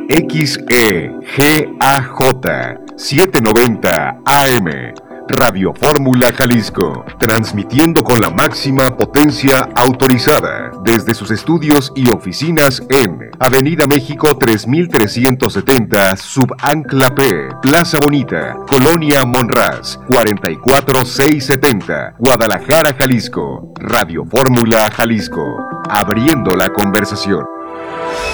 XEGAJ 790 AM. Radio Fórmula Jalisco, transmitiendo con la máxima potencia autorizada desde sus estudios y oficinas en Avenida México 3370, Subancla P, Plaza Bonita, Colonia Monraz, 44670, Guadalajara, Jalisco. Radio Fórmula Jalisco, abriendo la conversación.